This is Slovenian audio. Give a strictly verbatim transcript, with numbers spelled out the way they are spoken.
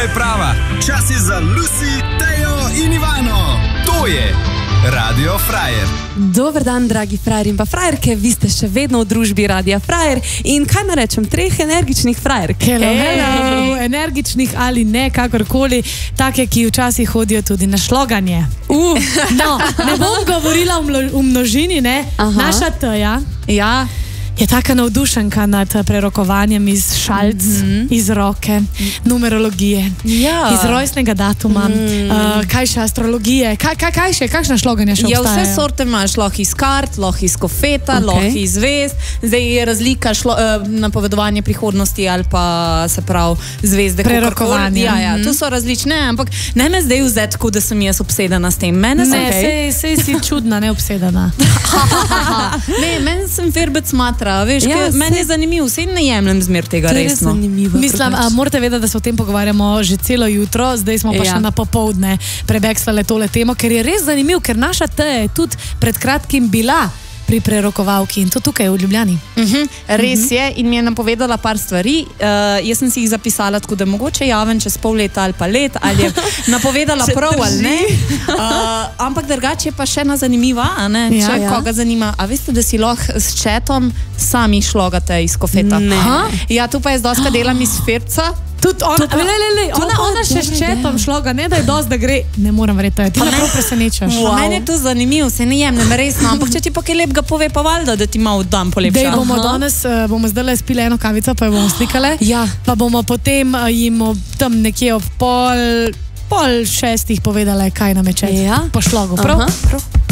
je prava. Čas je za Lucy, Tejo in Ivano. To je Radio Frajer. Dober dan, dragi frajer in pa frajerke, vi ste še vedno v družbi Radia Frajer in kaj narečem, treh energičnih frajerk. Hello, hello. Energičnih ali ne, kakorkoli, take, ki včasih hodijo tudi na šloganje. Uh. No, ne bom govorila v množini, ne? Aha. Naša Teja. Ja. Je taka navdušenka nad prerokovanjem iz šalc, mm-hmm. iz roke, numerologije, ja. iz rojstnega datuma, mm. uh, kaj še astrologije, kaj, kaj, kaj še, kakšna šloganja še ja, obstajajo? Vse sorte imaš, lahko iz kart, lahko iz kofeta, okay. lahko iz zvezd, zdaj je razlika šlo, uh, napovedovanje prihodnosti ali pa se pravi zvezde. Prerokovanje. Ja, ja, to so različne, ampak ne me zdaj vzeti, kot da sem jaz obsedena s tem. Mene ne, okay. sej, sej si čudna, ne obsedena. Ne, meni sem verbec matra. Veš, ja, meni je zanimivo, vse ne jemljem zmer tega resno. Mislim, a, morate vedeti, da se o tem pogovarjamo že celo jutro, zdaj smo pa ja. še na popoldne prebekstvale tole temo, ker je res zanimivo, ker naša Teja je tudi pred kratkim bila pri prerokovalki in to tukaj v Ljubljani. Uh-huh. Res uh-huh. je in mi je napovedala par stvari. Uh, jaz sem si jih zapisala, tako da mogoče javim čez pol leta ali pa let, ali je napovedala prav ali ne. Uh, ampak drugače je pa še ena zanimiva, a ne? Ja, Če ja. koga zanima. A veste, da si lahko s četom sami šlogate iz kofeta? Ne. Ja, tu pa jaz doska delam iz Ferca. Tudi ona, le, le, le, ona, ona še s četom šloga, ne da je dosti, da gre. Ne moram verjeti, ti me prav presenečaš. Wow. Meni je to zanimivo, se ne jemnem resno, ampak če ti pa kaj lepega pove, pa valjda, da ti malo dan polepša. Dej bomo Aha. danes, uh, bomo zdaj spili eno kavico, pa jo bomo slikale. Ja. Pa bomo potem uh, jim tam nekje ob pol, pol šestih povedale, kaj nam je čet. Ja. Po šlogu, prav? Aha, prav.